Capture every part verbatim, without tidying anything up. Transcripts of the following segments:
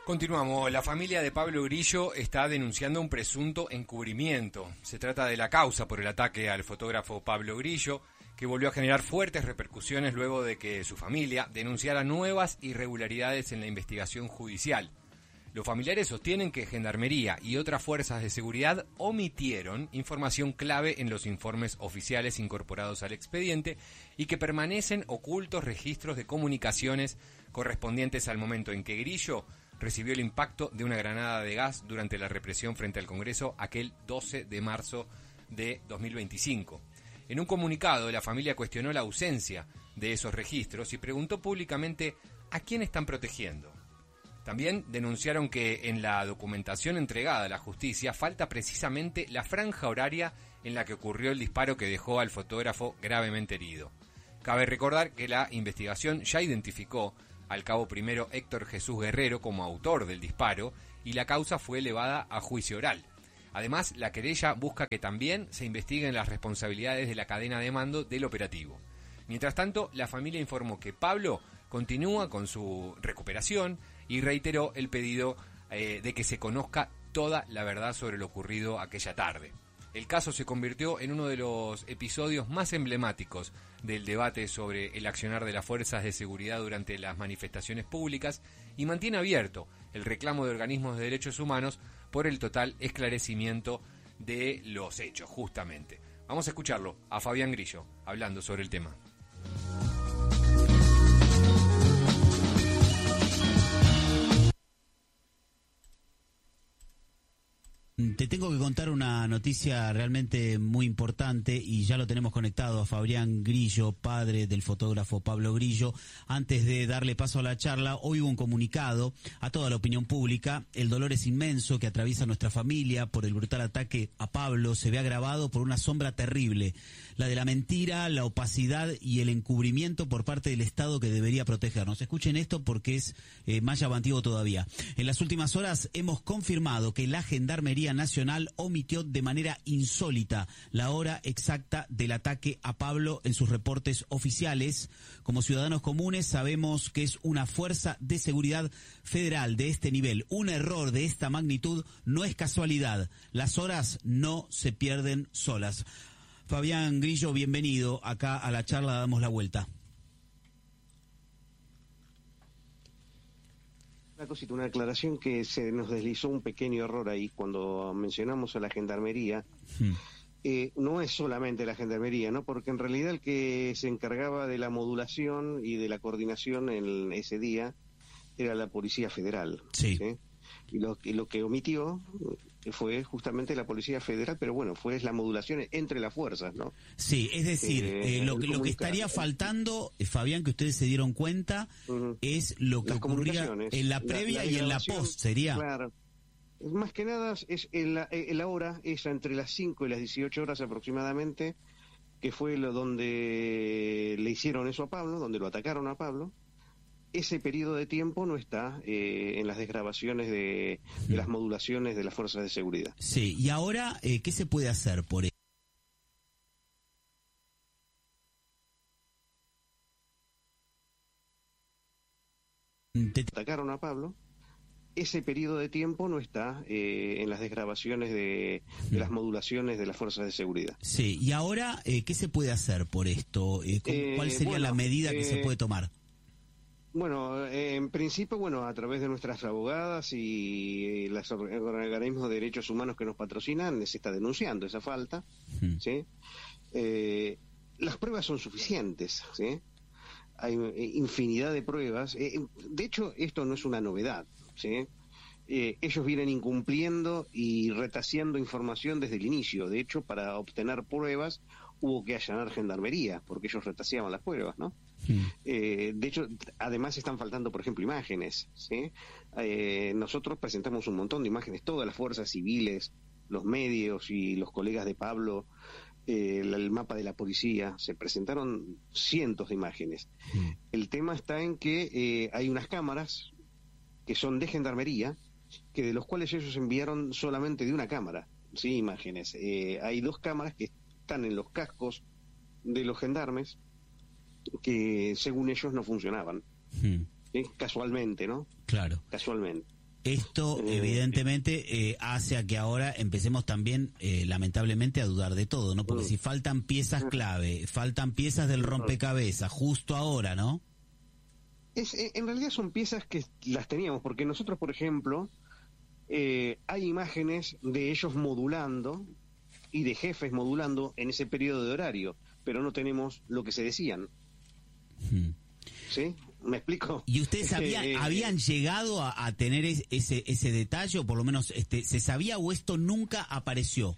Continuamos. La familia de Pablo Grillo está denunciando un presunto encubrimiento. Se trata de la causa por el ataque al fotógrafo Pablo Grillo, que volvió a generar fuertes repercusiones luego de que su familia denunciara nuevas irregularidades en la investigación judicial. Los familiares sostienen que Gendarmería y otras fuerzas de seguridad omitieron información clave en los informes oficiales incorporados al expediente y que permanecen ocultos registros de comunicaciones correspondientes al momento en que Grillo recibió el impacto de una granada de gas durante la represión frente al Congreso aquel doce de marzo de dos mil veinticinco. En un comunicado, la familia cuestionó la ausencia de esos registros y preguntó públicamente a quién están protegiendo. También denunciaron que en la documentación entregada a la justicia falta precisamente la franja horaria en la que ocurrió el disparo que dejó al fotógrafo gravemente herido. Cabe recordar que la investigación ya identificó al cabo primero Héctor Jesús Guerrero como autor del disparo y la causa fue elevada a juicio oral. Además, la querella busca que también se investiguen las responsabilidades de la cadena de mando del operativo. Mientras tanto, la familia informó que Pablo continúa con su recuperación y reiteró el pedido eh, de que se conozca toda la verdad sobre lo ocurrido aquella tarde. El caso se convirtió en uno de los episodios más emblemáticos del debate sobre el accionar de las fuerzas de seguridad durante las manifestaciones públicas y mantiene abierto el reclamo de organismos de derechos humanos por el total esclarecimiento de los hechos, justamente. Vamos a escucharlo a Fabián Grillo hablando sobre el tema. Te tengo que contar una noticia realmente muy importante y ya lo tenemos conectado a Fabián Grillo, padre del fotógrafo Pablo Grillo. Antes de darle paso a la charla, hoy hubo un comunicado a toda la opinión pública. El dolor es inmenso que atraviesa nuestra familia por el brutal ataque a Pablo. Se ve agravado por una sombra terrible, la de la mentira, la opacidad y el encubrimiento por parte del Estado que debería protegernos. Escuchen esto porque es eh, más llamativo todavía. En las últimas horas hemos confirmado que la Gendarmería Nacional omitió de manera insólita la hora exacta del ataque a Pablo en sus reportes oficiales. Como ciudadanos comunes sabemos que es una fuerza de seguridad federal de este nivel. Un error de esta magnitud no es casualidad. Las horas no se pierden solas. Fabián Grillo, bienvenido acá a la charla Damos la Vuelta. Una cosita, una aclaración que se nos deslizó un pequeño error ahí cuando mencionamos a la Gendarmería. Hmm. Eh, no es solamente la Gendarmería, ¿no? Porque en realidad el que se encargaba de la modulación y de la coordinación en ese día era la Policía Federal. Sí. ¿Sí? Y lo, y lo que omitió fue justamente la Policía Federal, pero bueno, fue la modulación entre las fuerzas, ¿no? Sí, es decir, eh, eh, lo, lo que estaría faltando, eh, Fabián, que ustedes se dieron cuenta, uh-huh. es lo que ocurría en la previa la, la y en la post, sería. Claro. Más que nada, es en la, en la hora, esa entre las cinco y las dieciocho horas aproximadamente, que fue lo donde le hicieron eso a Pablo, donde lo atacaron a Pablo. Ese periodo de tiempo no está eh, en las desgrabaciones de, de las modulaciones de las fuerzas de seguridad. Sí, y ahora, eh, ¿qué se puede hacer por eso? Te atacaron a Pablo. Ese periodo de tiempo no está eh, en las desgrabaciones de, de las modulaciones de las fuerzas de seguridad. Sí, y ahora, eh, ¿qué se puede hacer por esto? Eh, ¿Cuál sería eh, bueno, la medida que eh, se puede tomar? Bueno, eh, en principio, bueno, a través de nuestras abogadas y los organismos de derechos humanos que nos patrocinan, se está denunciando esa falta, hmm. ¿sí? Eh, las pruebas son suficientes, ¿sí? Hay infinidad de pruebas. Eh, de hecho, esto no es una novedad, ¿sí? Eh, ellos vienen incumpliendo y retaseando información desde el inicio. De hecho, para obtener pruebas hubo que allanar Gendarmería, porque ellos retaseaban las pruebas, ¿no? Sí. Eh, de hecho, además están faltando, por ejemplo, imágenes, ¿sí? Eh, nosotros presentamos un montón de imágenes, todas las fuerzas civiles, los medios y los colegas de Pablo, eh, el, el mapa de la policía, se presentaron cientos de imágenes. Sí. El tema está en que eh, hay unas cámaras que son de Gendarmería, que de los cuales ellos enviaron solamente de una cámara, ¿sí? Imágenes. Eh, hay dos cámaras que están en los cascos de los gendarmes, que según ellos no funcionaban. Hmm. ¿Sí? Casualmente, ¿no? Claro. Casualmente. Esto, eh, evidentemente, eh, hace a que ahora empecemos también, eh, lamentablemente, a dudar de todo, ¿no? Porque si faltan piezas clave, faltan piezas del rompecabezas, justo ahora, ¿no? Es, en realidad son piezas que las teníamos, porque nosotros, por ejemplo, eh, hay imágenes de ellos modulando y de jefes modulando en ese periodo de horario, pero no tenemos lo que se decían. Hmm. ¿Sí? ¿Me explico? ¿Y ustedes habían, eh, habían llegado a, a tener es, ese ese detalle, o por lo menos este se sabía, o esto nunca apareció?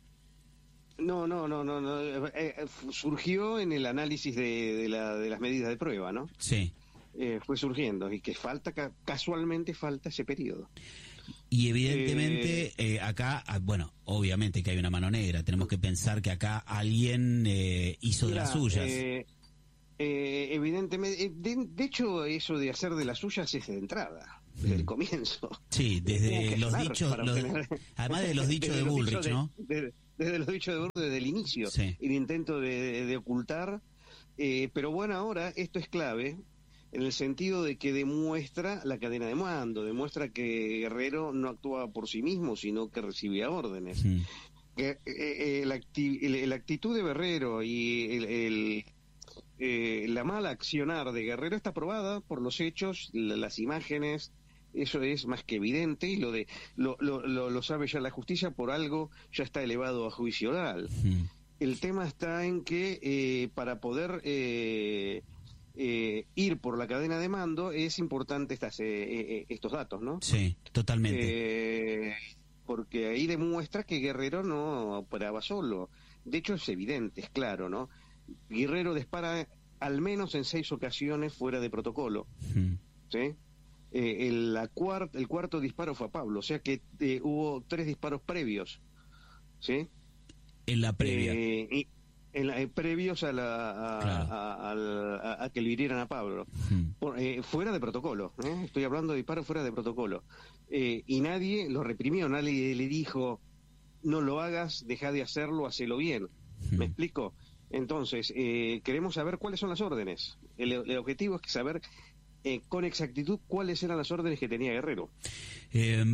No, no, no, no, no eh, eh, surgió en el análisis de, de, la, de las medidas de prueba, ¿no? Sí. Eh, fue surgiendo, y que falta, casualmente falta ese periodo. Y evidentemente eh, eh, acá, bueno, obviamente que hay una mano negra, tenemos que pensar que acá alguien eh, hizo mira, de las suyas. Eh, Eh, evidentemente, de, de hecho, eso de hacer de las suyas es de entrada, desde mm. el comienzo. Sí, desde los dichos, los, obtener, además de los dichos de Bullrich, de, ¿no? De, desde los dichos de Bullrich, desde el inicio, sí. El intento de, de, de ocultar, eh, pero bueno, ahora esto es clave en el sentido de que demuestra la cadena de mando, demuestra que Guerrero no actuaba por sí mismo, sino que recibía órdenes. Mm. Que, eh, eh, la, acti la actitud de Guerrero y el, el Eh, la mala accionar de Guerrero está probada por los hechos, la, las imágenes, eso es más que evidente, y lo de lo, lo, lo, lo sabe ya la justicia, por algo ya está elevado a juicio oral. Sí. El tema está en que eh, para poder eh, eh, ir por la cadena de mando es importante estas, eh, eh, estos datos, ¿no? Sí, totalmente. Eh, porque ahí demuestra que Guerrero no operaba solo. De hecho es evidente, es claro, ¿no? Guerrero dispara al menos en seis ocasiones fuera de protocolo, mm. ¿sí? Eh, el, la cuart, el cuarto disparo fue a Pablo, o sea que eh, hubo tres disparos previos, ¿sí? En la previa. Eh, y, en la, eh, previos a, la, a, claro. a, a, a, a que le hirieran a Pablo, mm. Por, eh, fuera de protocolo, ¿eh? Estoy hablando de disparos fuera de protocolo, eh, y nadie lo reprimió, nadie le dijo, no lo hagas, deja de hacerlo, hacelo bien, mm. ¿me explico? Entonces, eh, queremos saber cuáles son las órdenes. El, el objetivo es saber eh, con exactitud cuáles eran las órdenes que tenía Guerrero. Eh,